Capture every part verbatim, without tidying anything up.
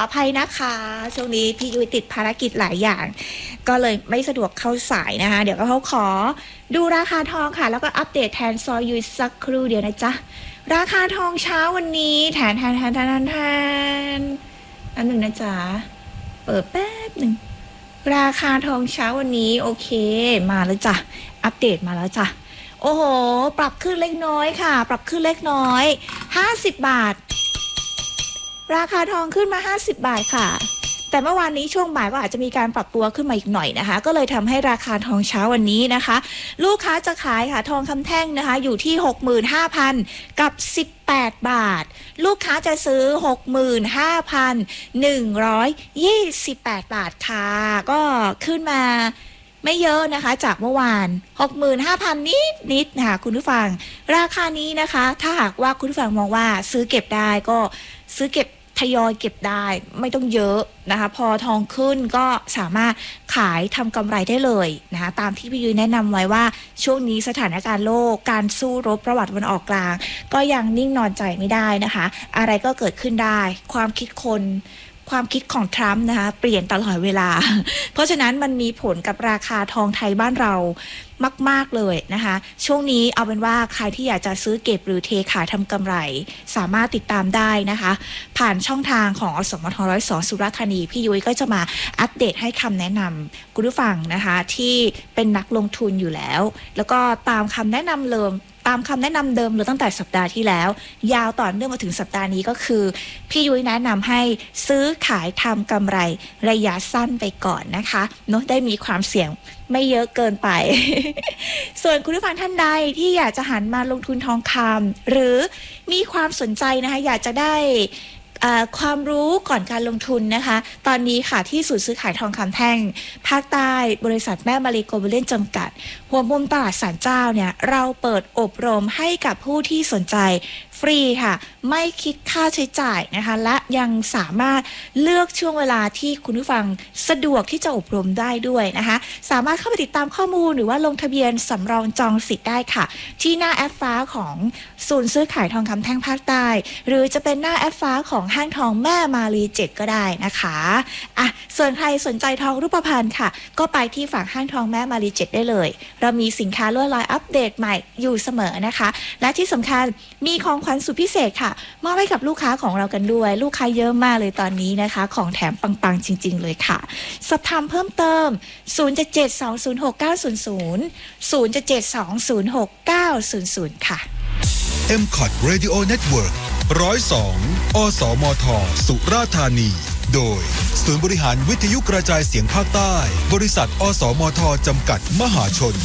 อภัยนะคะช่วงนี้พี่ยุ้ยติดภารกิจหลายอย่างก็เลยไม่สะดวกเข้าสายนะคะเดี๋ยวก็เขาขอดูราคาทองค่ะแล้วก็อัปเดตแทนซอยยุ้ยสักครู่เดียวนะจ๊ะราคาทองเช้าวันนี้แทนแทนแทนแทนแทนอันหนึ่งนะจ๊ะเปิดแป๊บหนึ่งราคาทองเช้าวันนี้โอเคมาแล้วจ้ะอัปเดตมาแล้วจ้ะโอ้โหปรับขึ้นเล็กน้อยค่ะปรับขึ้นเล็กน้อยห้าสิบบาทราคาทองขึ้นมาห้าสิบบาทค่ะแต่เมื่อวานนี้ช่วงบ่ายก็อาจจะมีการปรับตัวขึ้นมาอีกหน่อยนะคะก็เลยทำให้ราคาทองเช้าวันนี้นะคะลูกค้าจะขายค่ะทองคำแท่งนะคะอยู่ที่ หกหมื่นห้าพัน กับสิบแปดบาทลูกค้าจะซื้อ หกหมื่นห้าพันหนึ่งร้อยยี่สิบแปด บาทค่ะก็ขึ้นมาไม่เยอะนะคะจากเมื่อวาน หกหมื่นห้าพัน นิดนิดนะคะคุณผู้ฟังราคานี้นะคะถ้าหากว่าคุณผู้ฟังมองว่าซื้อเก็บได้ก็ซื้อเก็บทยอยเก็บได้ไม่ต้องเยอะนะคะพอทองขึ้นก็สามารถขายทำกำไรได้เลยนะคะตามที่พี่ยุ้ยแนะนำไว้ว่าช่วงนี้สถานการณ์โลกการสู้รบระหว่างตะวันออกกลางก็ยังนิ่งนอนใจไม่ได้นะคะอะไรก็เกิดขึ้นได้ความคิดคนความคิดของทรัมป์นะคะเปลี่ยนตลอดเวลาเพราะฉะนั้นมันมีผลกับราคาทองไทยบ้านเรามากๆเลยนะคะช่วงนี้เอาเป็นว่าใครที่อยากจะซื้อเก็บหรือเทขายทำกำไรสามารถติดตามได้นะคะผ่านช่องทางของอสมทร้อยสองสุราษฎร์ธานีพี่ยุ้ยก็จะมาอัปเดตให้คำแนะนำคุณผู้ฟังนะคะที่เป็นนักลงทุนอยู่แล้วแล้วก็ตามคำแนะนำเดิมตามคำแนะนำเดิมเลยตั้งแต่สัปดาห์ที่แล้วยาวต่อเนื่องมาถึงสัปดาห์นี้ก็คือพี่ยุ้ยแนะนำให้ซื้อขายทำกำไรระยะสั้นไปก่อนนะคะเนาะได้มีความเสี่ยงไม่เยอะเกินไป ส่วนคุณผู้ฟังท่านใดที่อยากจะหันมาลงทุนทองคำหรือมีความสนใจนะคะอยากจะได้ความรู้ก่อนการลงทุนนะคะตอนนี้ค่ะที่ศูนย์ซื้อขายทองคำแท่งภาคใต้บริษัทแม่มารีโกลบอลเลนจำกัดหัวมุมตลาดศาลเจ้าเนี่ยเราเปิดอบรมให้กับผู้ที่สนใจฟรีค่ะไม่คิดค่าใช้จ่ายนะคะและยังสามารถเลือกช่วงเวลาที่คุณผู้ฟังสะดวกที่จะอบรมได้ด้วยนะคะสามารถเข้าไปติดตามข้อมูลหรือว่าลงทะเบียนสำรองจองสิทธิ์ได้ค่ะที่หน้าแอปฟ้าของศูนย์ซื้อขายทองคำแท่งภาคใต้หรือจะเป็นหน้าแอปฟ้าของห้างทองแม่มารีเจ็ดก็ได้นะคะอ่ะส่วนใครสนใจทองรูปพรรณค่ะก็ไปที่ฝั่งห้างทองแม่มารีเจ็ดได้เลยเรามีสินค้าลวดลายอัปเดตใหม่อยู่เสมอนะคะและที่สำคัญมีของขวัญสุดพิเศษค่ะมอบให้กับลูกค้าของเรากันด้วยลูกค้าเยอะมากเลยตอนนี้นะคะของแถมปังๆจริงๆเลยค่ะสอบถามเพิ่มเติมศูนย์ เจ็ด เจ็ด สอง ศูนย์ หก เก้า ศูนย์ ศูนย์ ศูนย์ เจ็ด เจ็ด สอง ศูนย์ หก เก้า ศูนย์ ศูนย์ ค่ะเอ็ม คอท Radio Network หนึ่งศูนย์สอง อสมท สุราษฎร์ธานีโดยศูนย์บริหารวิทยุกระจายเสียงภาคใต้บริษัทอสมทจำกัดมหาชน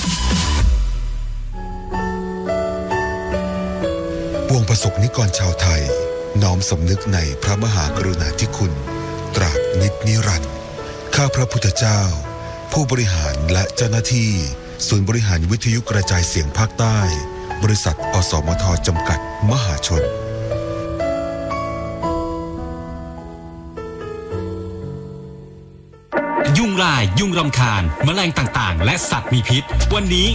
ปวงประสบนิกรชาวไทยน้อมสำนึกในพระมหากรุณาธิคุณตราบนิจนิรันดร์ข้าพระพุทธเจ้าผู้บริหารและเจ้าหน้าที่ศูนย์บริหารวิทยุกระจายเสียงภาคใต้บริษัทอสมทจำกัดมหาชนยุงลายยุงรำคาญแมลงต่างๆและสัตว์มีพิษวันนี้